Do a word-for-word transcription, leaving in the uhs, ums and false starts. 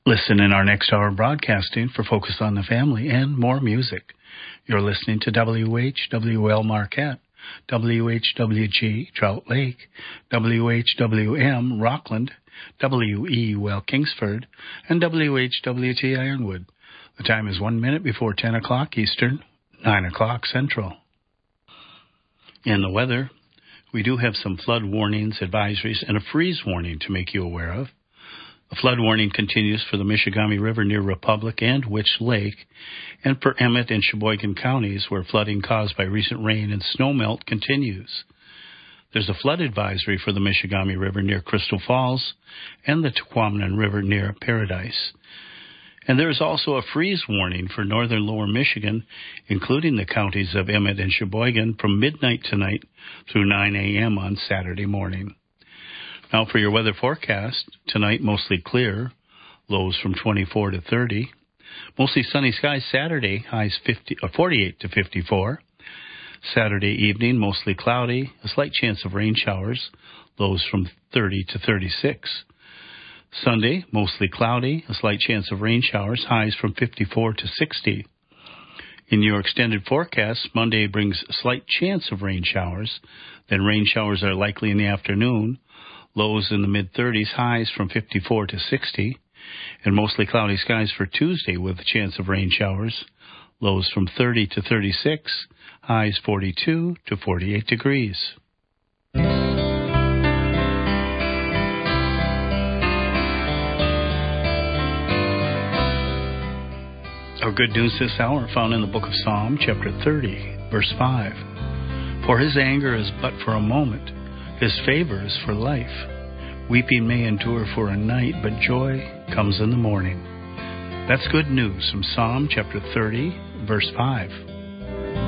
Listen in our next hour of broadcasting for Focus on the Family and more music. You're listening to W H W L Marquette, W H W G Trout Lake, W H W M Rockland, W E U L Kingsford, and W H W T Ironwood. The time is one minute before ten o'clock Eastern, nine o'clock Central. In the weather, we do have some flood warnings, advisories, and a freeze warning to make you aware of. A flood warning continues for the Michigamme River near Republic and Witch Lake, and for Emmett and Sheboygan counties, where flooding caused by recent rain and snowmelt continues. There's a flood advisory for the Michigamme River near Crystal Falls and the Tequamanon River near Paradise. And there is also a freeze warning for northern lower Michigan, including the counties of Emmett and Sheboygan, from midnight tonight through nine a.m. on Saturday morning. Now for your weather forecast, tonight mostly clear, lows from twenty-four to thirty. Mostly sunny skies Saturday, highs fifty, or forty-eight to fifty-four. Saturday evening, mostly cloudy, a slight chance of rain showers, lows from thirty to thirty-six. Sunday, mostly cloudy, a slight chance of rain showers, highs from fifty-four to sixty. In your extended forecast, Monday brings a slight chance of rain showers, then rain showers are likely in the afternoon, lows in the mid-thirties, highs from fifty-four to sixty, and mostly cloudy skies for Tuesday with a chance of rain showers, lows from thirty to thirty-six, highs forty-two to forty-eight degrees. Our good news this hour found in the book of Psalm, chapter thirty, verse five. For his anger is but for a moment, his favor is for life. Weeping may endure for a night, but joy comes in the morning. That's good news from Psalm chapter thirty, verse five.